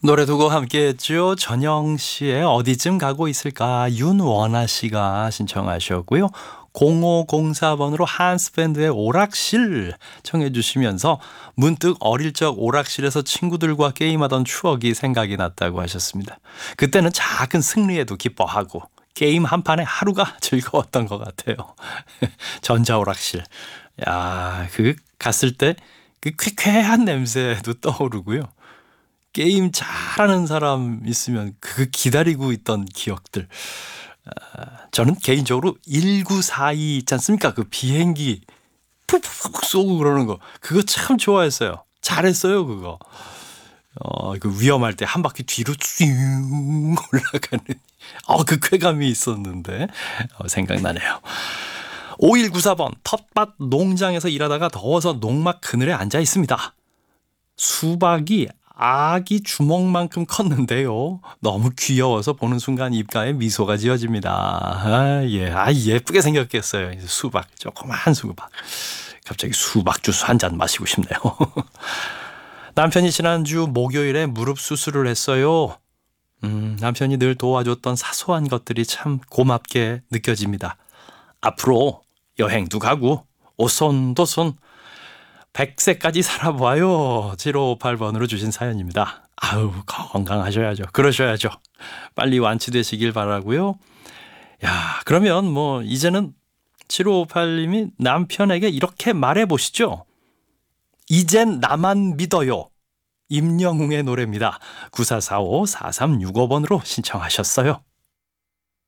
노래 두 곡 함께 했죠. 전영 씨의 어디쯤 가고 있을까, 윤원아 씨가 신청하셨고요. 0504번으로 한스밴드의 오락실 청해 주시면서 문득 어릴 적 오락실에서 친구들과 게임하던 추억이 생각이 났다고 하셨습니다. 그때는 작은 승리에도 기뻐하고 게임 한 판에 하루가 즐거웠던 것 같아요. 전자오락실. 야, 그 갔을 때 그 쾌쾌한 냄새도 떠오르고요. 게임 잘하는 사람 있으면 그 기다리고 있던 기억들. 저는 개인적으로 1942 있지 않습니까? 그 비행기 푹푹 쏘고 그러는 거. 그거 참 좋아했어요. 잘했어요, 그거. 그 위험할 때 한 바퀴 뒤로 쭉 올라가는 그 쾌감이 있었는데 생각나네요. 5194번 텃밭 농장에서 일하다가 더워서 농막 그늘에 앉아 있습니다. 수박이 아기 주먹만큼 컸는데요. 너무 귀여워서 보는 순간 입가에 미소가 지어집니다. 예. 예쁘게 생겼겠어요. 수박, 조그만 수박. 갑자기 수박 주스 한 잔 마시고 싶네요. 남편이 지난주 목요일에 무릎 수술을 했어요. 남편이 늘 도와줬던 사소한 것들이 참 고맙게 느껴집니다. 앞으로 여행도 가고 오손도손 100세까지 살아봐요. 7558번으로 주신 사연입니다. 아우, 건강하셔야죠. 그러셔야죠. 빨리 완치되시길 바라고요. 야, 그러면 이제는 7558님이 남편에게 이렇게 말해보시죠. 이젠 나만 믿어요. 임영웅의 노래입니다. 9445-4365번으로 신청하셨어요.